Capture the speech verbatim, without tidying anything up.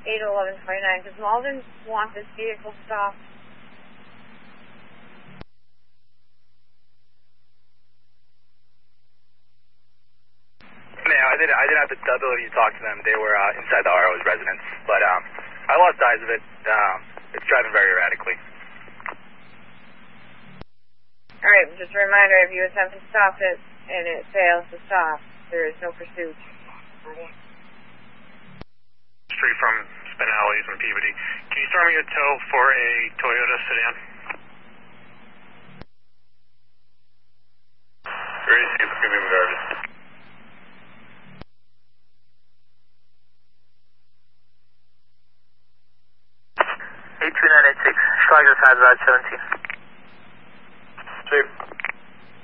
eight eleven twenty-nine. Does Malden want this vehicle stopped? No, I didn't, I didn't have the ability to talk to them. They were uh, inside the R O's residence. But um, I lost eyes of it. Um, it's driving very erratically. All right, just a reminder, if you attempt to stop it and it fails to stop, there is no pursuit. Okay. Street from Spinelli's and Peabody. Can you throw me a tow for a Toyota sedan? Very safe, it's going to be garbage. eight two nine eight six, Schlager five seventeen. Safe.